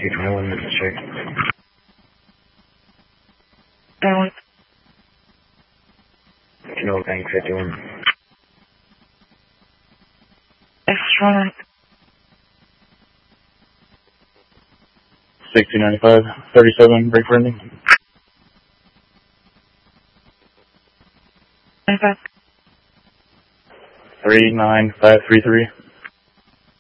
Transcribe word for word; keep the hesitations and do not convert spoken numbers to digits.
Whiskey twenty-one, let's check. Down. No, Bank fifty-one. Extra. sixty ninety-five, thirty-seven, break for ending. ninety-five. three nine five three three.